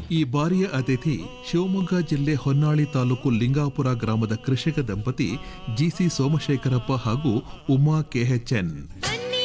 ಈ ಬಾರಿಯ ಅತಿಥಿ ಶಿವಮೊಗ್ಗ ಜಿಲ್ಲೆ ಹೊನ್ನಾಳಿ ತಾಲೂಕು ಲಿಂಗಾಪುರ ಗ್ರಾಮದ ಕೃಷಿಕ ದಂಪತಿ ಜಿಸಿ ಸೋಮಶೇಖರಪ್ಪ ಹಾಗೂ ಉಮಾ ಕೆಎಚ್ಎನ್.